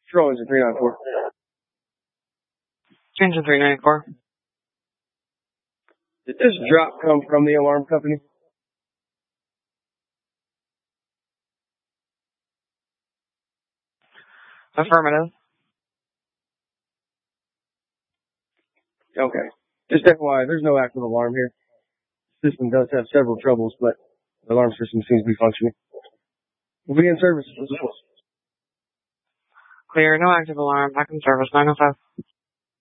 Control engine 394. Engine 394. Did this drop come from the alarm company? Affirmative. Okay. Just FYI, there's no active alarm here. The system does have several troubles, but the alarm system seems to be functioning. We'll be in service. Clear, no active alarm, back in service, 905.